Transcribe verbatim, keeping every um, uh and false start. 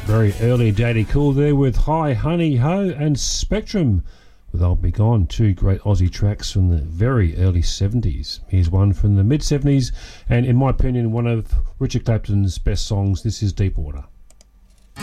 Very early Daddy Cool there with Hi Honey Ho and Spectrum with I'll Be Gone, two great Aussie tracks from the very early seventies. Here's one from the mid seventies and in my opinion one of Richard Clapton's best songs. This is Deep Water.